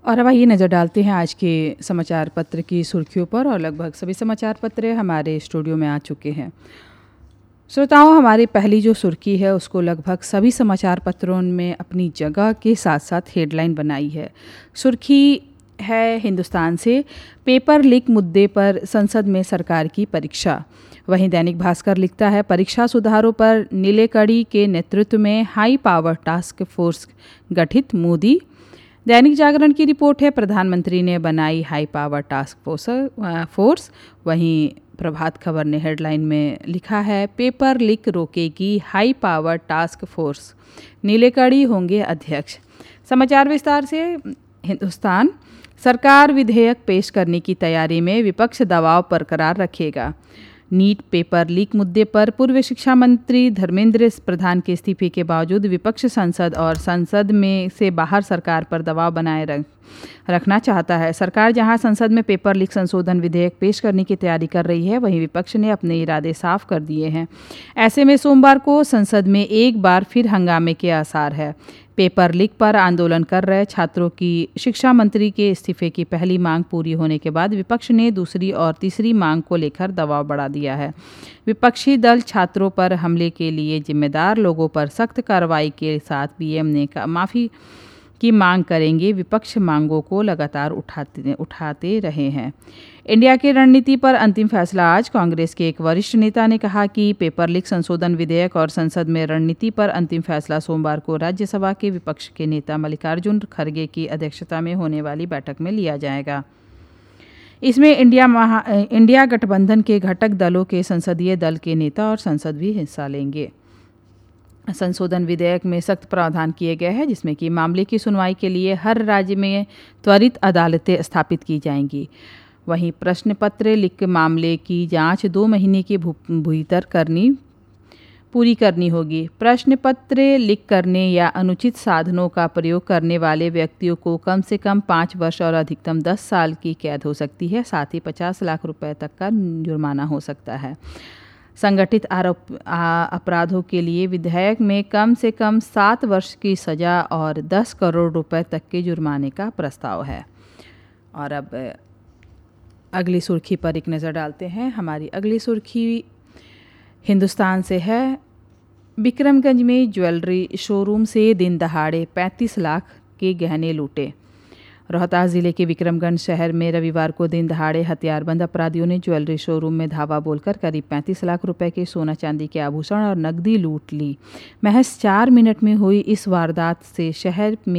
और अब आइए नज़र डालते हैं आज के समाचार पत्र की सुर्खियों पर। और लगभग सभी समाचार पत्र हमारे स्टूडियो में आ चुके हैं। श्रोताओं, हमारी पहली जो सुर्खी है उसको लगभग सभी समाचार पत्रों में अपनी जगह के साथ साथ हेडलाइन बनाई है। सुर्खी है हिंदुस्तान से, पेपर लीक मुद्दे पर संसद में सरकार की परीक्षा। वहीं दैनिक भास्कर लिखता है, परीक्षा सुधारों पर नीलेकड़ी के नेतृत्व में हाई पावर टास्क फोर्स गठित, मोदी। दैनिक जागरण की रिपोर्ट है, प्रधानमंत्री ने बनाई हाई पावर टास्क फोर्स। वहीं प्रभात खबर ने हेडलाइन में लिखा है, paper leak रोकेगी high power task force, नीलेकड़ी होंगे अध्यक्ष। समाचार विस्तार से। हिंदुस्तान, सरकार विधेयक पेश करने की तैयारी में, विपक्ष दबाव बरकरार रखेगा। नीट पेपर लीक मुद्दे पर पूर्व शिक्षा मंत्री धर्मेंद्र प्रधान के इस्तीफे के बावजूद विपक्ष संसद और संसद में से बाहर सरकार पर दबाव बनाए रखना चाहता है। सरकार जहां संसद में पेपर लीक संशोधन विधेयक पेश करने की तैयारी कर रही है, वहीं विपक्ष ने अपने इरादे साफ कर दिए हैं। ऐसे में सोमवार को संसद में एक बार फिर हंगामे के आसार है। पेपर लीक पर आंदोलन कर रहे छात्रों की शिक्षा मंत्री के इस्तीफे की पहली मांग पूरी होने के बाद विपक्ष ने दूसरी और तीसरी मांग को लेकर दबाव बढ़ा दिया है। विपक्षी दल छात्रों पर हमले के लिए जिम्मेदार लोगों पर सख्त कार्रवाई के साथ पीएम ने माफ़ी की मांग करेंगे। विपक्ष मांगों को लगातार उठाते रहे हैं। इंडिया की रणनीति पर अंतिम फैसला आज। कांग्रेस के एक वरिष्ठ नेता ने कहा कि पेपर लीक संशोधन विधेयक और संसद में रणनीति पर अंतिम फैसला सोमवार को राज्यसभा के विपक्ष के नेता मल्लिकार्जुन खड़गे की अध्यक्षता में होने वाली बैठक में लिया जाएगा। इसमें इंडिया गठबंधन के घटक दलों के संसदीय दल के नेता और सांसद भी हिस्सा लेंगे। संशोधन विधेयक में सख्त प्रावधान किए गए हैं, जिसमें कि मामले की सुनवाई के लिए हर राज्य में त्वरित अदालतें स्थापित की जाएंगी। वहीं प्रश्न पत्र लीक मामले की जांच 2 महीने के भीतर पूरी करनी होगी। प्रश्न पत्र लीक करने या अनुचित साधनों का प्रयोग करने वाले व्यक्तियों को कम से कम 5 वर्ष और अधिकतम 10 साल की कैद हो सकती है। साथ ही 50 लाख रुपए तक का जुर्माना हो सकता है। संगठित अपराधों के लिए विधेयक में कम से कम 7 वर्ष की सजा और 10 करोड़ रुपए तक के जुर्माने का प्रस्ताव है। और अब अगली सुर्खी पर एक नज़र डालते हैं। हमारी अगली सुर्खी हिंदुस्तान से है, विक्रमगंज में ज्वेलरी शोरूम से दिन दहाड़े 35 लाख के गहने लूटे। रोहतास जिले के विक्रमगंज शहर में रविवार को दिन दहाड़े हथियारबंद अपराधियों ने ज्वेलरी शोरूम में धावा बोलकर करीब 35 लाख रुपए के सोना चांदी के आभूषण और नकदी लूट ली। महज 4 मिनट में हुई इस वारदात से शहर में